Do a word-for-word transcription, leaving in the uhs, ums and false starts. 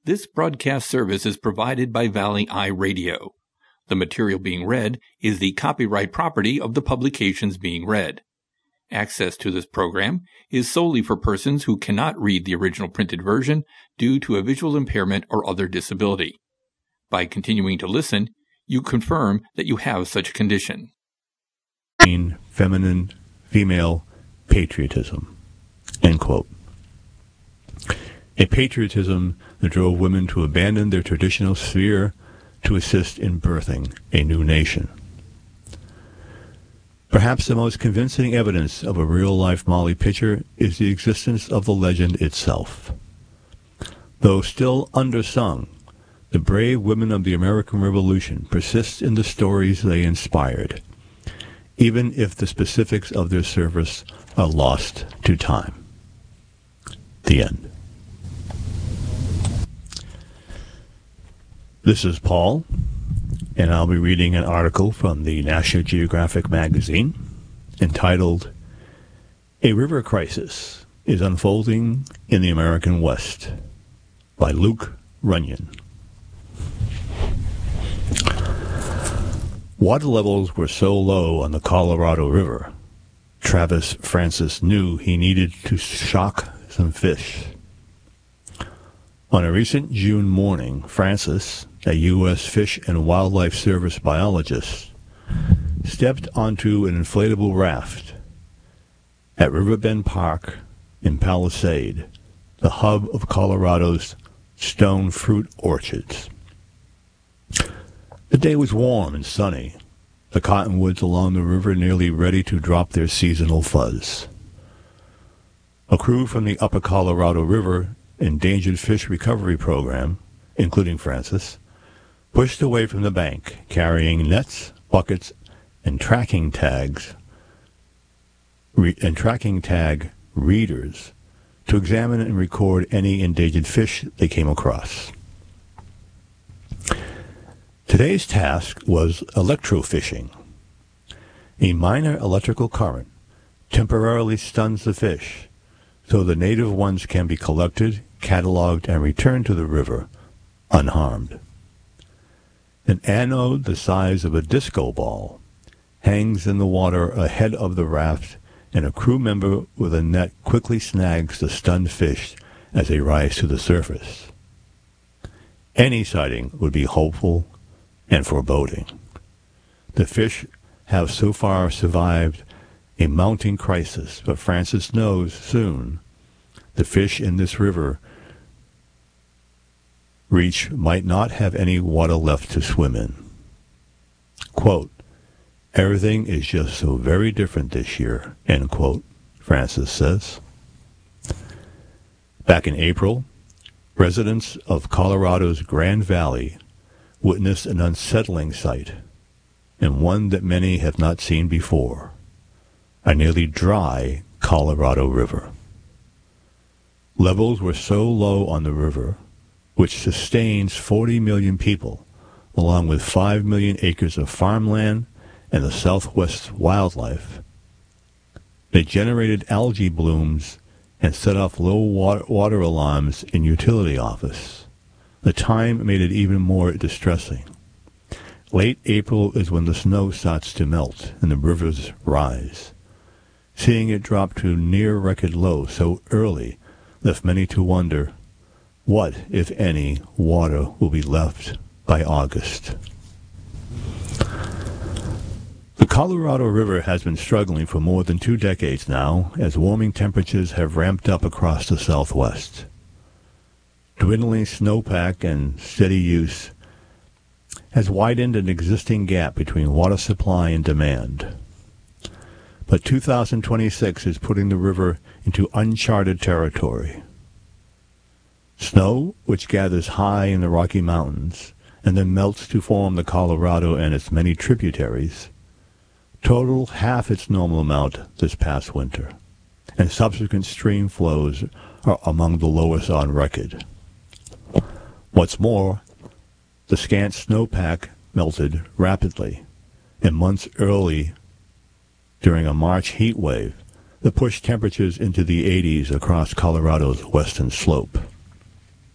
This broadcast service is provided by Valley Eye Radio. The material being read is the copyright property of the publications being read. Access to this program is solely for persons who cannot read the original printed version due to a visual impairment or other disability. By continuing to listen, you confirm that you have such a condition. Feminine, female patriotism. End quote. A patriotism that drove women to abandon their traditional sphere to assist in birthing a new nation. Perhaps the most convincing evidence of a real-life Mali picture is the existence of the legend itself. Though still undersung, the brave women of the American Revolution persist in the stories they inspired, even if the specifics of their service are lost to time. The end. This is Paul, and I'll be reading an article from the National Geographic magazine entitled, "A River Crisis is Unfolding in the American West" by Luke Runyon. Water levels were so low on the Colorado River, Travis Francis knew he needed to shock some fish. On a recent June morning, Francis, a U S Fish and Wildlife Service biologist, stepped onto an inflatable raft at Riverbend Park in Palisade, the hub of Colorado's stone fruit orchards. The day was warm and sunny, the cottonwoods along the river nearly ready to drop their seasonal fuzz. A crew from the Upper Colorado River Endangered Fish Recovery Program, including Francis, pushed away from the bank, carrying nets, buckets, and tracking tags re- and tracking tag readers to examine and record any endangered fish they came across. Today's task was electrofishing. A minor electrical current temporarily stuns the fish, so the native ones can be collected, cataloged, and returned to the river unharmed. An anode the size of a disco ball hangs in the water ahead of the raft, and a crew member with a net quickly snags the stunned fish as they rise to the surface. Any sighting would be hopeful and foreboding. The fish have so far survived a mounting crisis, but Francis knows soon the fish in this river reach might not have any water left to swim in. Quote, "Everything is just so very different this year," end quote, Francis says. Back in April, residents of Colorado's Grand Valley witnessed an unsettling sight, and one that many have not seen before: a nearly dry Colorado River. Levels were so low on the river, which sustains forty million people, along with five million acres of farmland and the Southwest wildlife. They generated algae blooms and set off low water, water alarms in utility office. The time made it even more distressing. Late April is when the snow starts to melt and the rivers rise. Seeing it drop to near record low so early left many to wonder what, if any, water will be left by August. The Colorado River has been struggling for more than two decades now as warming temperatures have ramped up across the Southwest. Dwindling snowpack and steady use has widened an existing gap between water supply and demand. But two thousand twenty-six is putting the river into uncharted territory. Snow, which gathers high in the Rocky Mountains and then melts to form the Colorado and its many tributaries, totaled half its normal amount this past winter, and subsequent stream flows are among the lowest on record. What's more, the scant snowpack melted rapidly, and months early during a March heat wave that pushed temperatures into the eighties across Colorado's western slope.